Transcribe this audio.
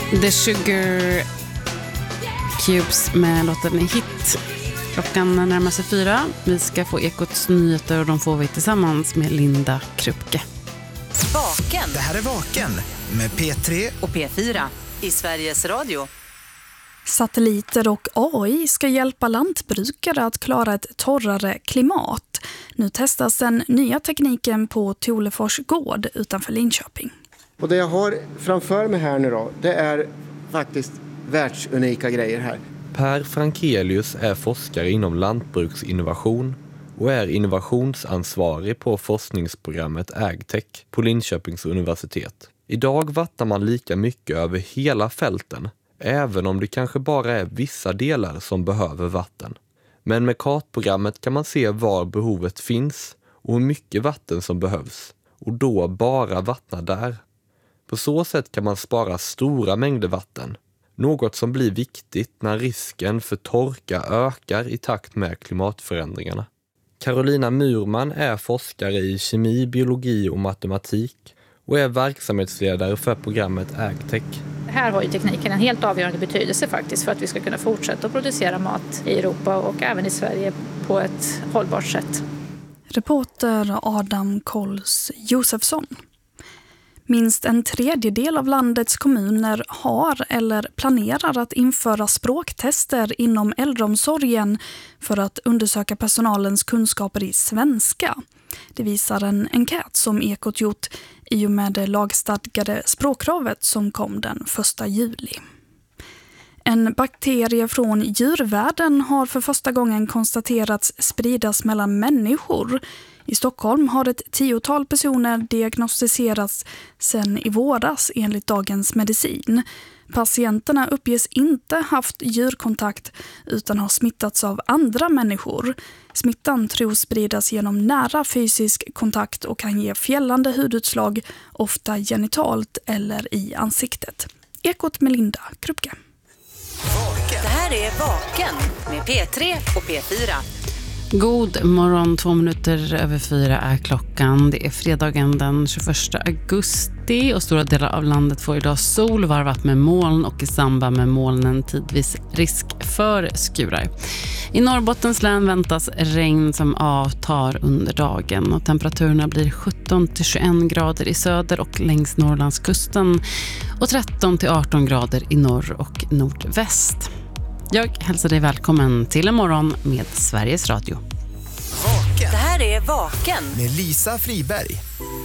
The Sugar Cubes med låten Hit. Klockan närmar sig 4. Vi ska få Ekots nyheter och de får vi tillsammans med Linda Krupke. Vaken. Det här är Vaken med P3 och P4 i Sveriges Radio. Satelliter och AI ska hjälpa lantbrukare att klara ett torrare klimat. Nu testas den nya tekniken på Tolefors gård utanför Linköping. Och det jag har framför mig här nu då, det är faktiskt världsunika grejer här. Per Frankelius är forskare inom lantbruksinnovation och är innovationsansvarig på forskningsprogrammet AgTech på Linköpings universitet. Idag vattnar man lika mycket över hela fälten, även om det kanske bara är vissa delar som behöver vatten. Men med kartprogrammet kan man se var behovet finns och hur mycket vatten som behövs, och då bara vattna där. På så sätt kan man spara stora mängder vatten, något som blir viktigt när risken för torka ökar i takt med klimatförändringarna. Carolina Murman är forskare i kemi, biologi och matematik och är verksamhetsledare för programmet AgTech. Här har ju tekniken en helt avgörande betydelse faktiskt för att vi ska kunna fortsätta att producera mat i Europa och även i Sverige på ett hållbart sätt. Reporter Adam Kols Josefsson. Minst en tredjedel av landets kommuner har eller planerar att införa språktester inom äldreomsorgen för att undersöka personalens kunskaper i svenska. Det visar en enkät som Ekot gjort i och med det lagstadgade språkkravet som kom den 1 juli. En bakterie från djurvärlden har för första gången konstaterats spridas mellan människor. I Stockholm har ett 10-tal personer diagnostiserats sedan i våras enligt Dagens Medicin. Patienterna uppges inte haft djurkontakt utan har smittats av andra människor. Smittan tros spridas genom nära fysisk kontakt och kan ge fjällande hudutslag, ofta genitalt eller i ansiktet. Ekot med Linda Krupke. Det här är Vaken med P3 och P4. God morgon, 2 minuter över 4 är klockan. Det är fredagen den 21 augusti och stora delar av landet får idag sol varvat med moln och i samband med molnen tidvis risk för skurar. I Norrbottens län väntas regn som avtar under dagen och temperaturerna blir 17-21 grader i söder och längs Norrlandskusten och 13-18 grader i norr och nordväst. Jag hälsar dig välkommen till en morgon med Sveriges Radio. Vaken. Det här är Vaken med Lisa Friberg.